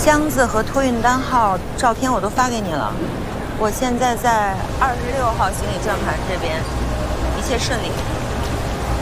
箱子和托运单号照片我都发给你了。我现在在26号行李转盘这边，一切顺利。